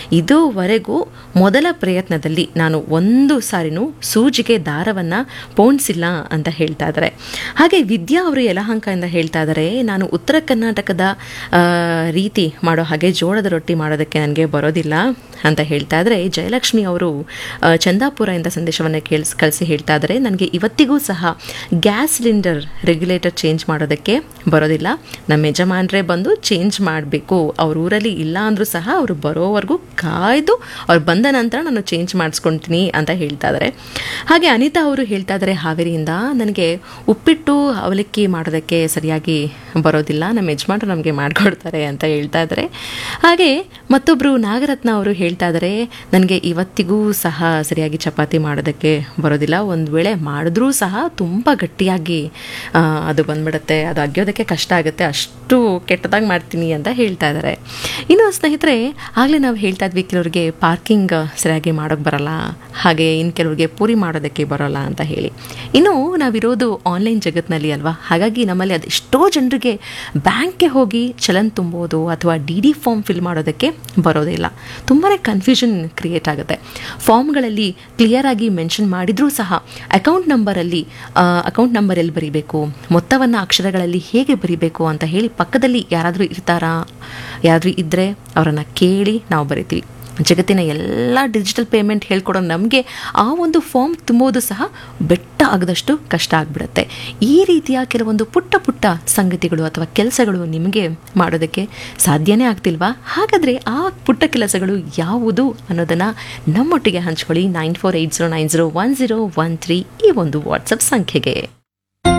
ಇದುವರೆಗೂ ಮೊದಲ ಪ್ರಯತ್ನದಲ್ಲಿ ನಾನು ಒಂದು ಸಾರಿನೂ ಸೂಜಿಗೆ ದಾರವನ್ನು ಪೋಣಿಸಿಲ್ಲ ಅಂತ ಹೇಳ್ತಾ ಇದ್ದಾರೆ. ಹಾಗೆ ವಿದ್ಯಾ ಅವರು ಯಲಹಂಕದಿಂದ ಹೇಳ್ತಾ ಇದ್ದಾರೆ, ನಾನು ಉತ್ತರ ಕರ್ನಾಟಕದ ರೀತಿ ಮಾಡೋ ಹಾಗೆ ಜೋಳದ ರೊಟ್ಟಿ ಮಾಡೋದಕ್ಕೆ ನನಗೆ ಬರೋದಿಲ್ಲ ಅಂತ ಹೇಳ್ತಾ ಇದ್ದಾರೆ. ಜಯಲಕ್ಷ್ಮಿ ಅವರು ಚಂದಾಪುರದಿಂದ ಸಂದೇಶವನ್ನು ಕಳಿಸಿ ಹೇಳ್ತಾ ಇದ್ದಾರೆ, ನನಗೆ ಇವತ್ತಿಗೂ ಸಹ ಗ್ಯಾಸ್ ಸಿಲಿಂಡರ್ ರೆಗ್ಯುಲೇಟರ್ ಚೇಂಜ್ ಮಾಡೋದಕ್ಕೆ ಬರೋದಿಲ್ಲ. ನಮ್ಮ ಯಜಮಾನ್ರೇ ಬಂದು ಚೇಂಜ್ ಮಾಡಬೇಕು. ಅವ್ರ ಊರಲ್ಲಿ ಇಲ್ಲ ಅಂದರೂ ಸಹ ಅವರು ಬರೋವರೆಗೂ ಕಾಯ್ದು ಅವ್ರು ಬಂದ ನಂತರ ನಾನು ಚೇಂಜ್ ಮಾಡಿಸ್ಕೊಳ್ತೀನಿ ಅಂತ ಹೇಳ್ತಾ ಇದ್ದಾರೆ. ಹಾಗೆ ಅನಿತಾ ಅವರು ಹೇಳ್ತಾ ಇದ್ದಾರೆ ಹಾವೇರಿಯಿಂದ, ನನಗೆ ಉಪ್ಪಿಟ್ಟು ಅವಲಕ್ಕಿ ಮಾಡೋದಕ್ಕೆ ಸರಿಯಾಗಿ ಬರೋದಿಲ್ಲ, ನಮ್ಮ ಯಜಮಾನ್ರು ನಮಗೆ ಮಾಡಿಕೊಡ್ತಾರೆ ಅಂತ ಹೇಳ್ತಾ ಇದ್ದಾರೆ. ಹಾಗೆ ಮತ್ತೊಬ್ಬರು ನಾಗರತ್ನ ಅವರು ಹೇಳ್ತಾ ಇದ್ದಾರೆ, ನನಗೆ ಇವತ್ತಿಗೂ ಸಹ ಸರಿಯಾಗಿ ಚಪಾತಿ ಮಾಡೋದಕ್ಕೆ ಬರೋದಿಲ್ಲ. ಒಂದು ವೇಳೆ ಮಾಡಿದ್ರೂ ಸಹ ತುಂಬ ಗಟ್ಟಿಯಾಗಿ ಅದು ಬಂದ್ಬಿಡುತ್ತೆ, ಅದು ಅಗ್ಯೋದಕ್ಕೆ ಕಷ್ಟ ಆಗುತ್ತೆ, ಅಷ್ಟು ಕೆಟ್ಟದಾಗಿ ಮಾಡ್ತೀನಿ ಅಂತ ಹೇಳ್ತಾ ಇದ್ದಾರೆ. ಇನ್ನು ಸ್ನೇಹಿತರೆ, ಆಗಲೇ ನಾವು ಹೇಳ್ತಾ ಇದ್ವಿ ಕೆಲವ್ರಿಗೆ ಪಾರ್ಕಿಂಗ್ ಸರಿಯಾಗಿ ಮಾಡೋಕ್ಕೆ ಬರೋಲ್ಲ, ಹಾಗೆ ಇನ್ನು ಕೆಲವ್ರಿಗೆ ಪೂರಿ ಮಾಡೋದಕ್ಕೆ ಬರೋಲ್ಲ ಅಂತ ಹೇಳಿ. ಇನ್ನು ನಾವಿರೋದು ಆನ್ಲೈನ್ ಜಗತ್ತಿನಲ್ಲಿ ಅಲ್ವಾ, ಹಾಗಾಗಿ ನಮ್ಮಲ್ಲಿ ಅದೆಷ್ಟೋ ಜನರಿಗೆ ಬ್ಯಾಂಕ್ಗೆ ಹೋಗಿ ಚಲನ್ ತುಂಬೋದು ಅಥವಾ ಡಿ ಫಾರ್ಮ್ ಫಿಲ್ ಮಾಡೋದಕ್ಕೆ ಬರೋದಿಲ್ಲ. ತುಂಬಾ ಕನ್ಫ್ಯೂಷನ್ ಕ್ರಿಯೇಟ್ ಆಗುತ್ತೆ. ಫಾರ್ಮ್ಗಳಲ್ಲಿ ಕ್ಲಿಯರ್ ಆಗಿ ಮೆನ್ಷನ್ ಮಾಡಿದರೂ ಸಹ ಅಕೌಂಟ್ ನಂಬರ್ ಎಲ್ಲಿ ಬರೀಬೇಕು, ಮೊತ್ತವನ್ನು ಅಕ್ಷರಗಳಲ್ಲಿ ಹೇಗೆ ಬರೀಬೇಕು ಅಂತ ಹೇಳಿ ಪಕ್ಕದಲ್ಲಿ ಯಾರಾದರೂ ಇದ್ದರೆ ಅವರನ್ನು ಕೇಳಿ ನಾವು ಬರಿತೀವಿ. ಜಗತ್ತಿನ ಎಲ್ಲ ಡಿಜಿಟಲ್ ಪೇಮೆಂಟ್ ಹೇಳ್ಕೊಡೋ ನಮಗೆ ಆ ಒಂದು ಫಾರ್ಮ್ ತುಂಬೋದು ಸಹ ಬೆಟ್ಟ ಆಗದಷ್ಟು ಕಷ್ಟ ಆಗಿಬಿಡುತ್ತೆ. ಈ ರೀತಿಯ ಕೆಲವೊಂದು ಪುಟ್ಟ ಸಂಗತಿಗಳು ಅಥವಾ ಕೆಲಸಗಳು ನಿಮಗೆ ಮಾಡೋದಕ್ಕೆ ಸಾಧ್ಯನೇ ಆಗ್ತಿಲ್ವಾ? ಹಾಗಾದರೆ ಆ ಪುಟ್ಟ ಕೆಲಸಗಳು ಯಾವುದು ಅನ್ನೋದನ್ನು ನಮ್ಮೊಟ್ಟಿಗೆ ಹಂಚ್ಕೊಳ್ಳಿ. 9480901013 ಈ ಒಂದು ವಾಟ್ಸಪ್ ಸಂಖ್ಯೆಗೆ.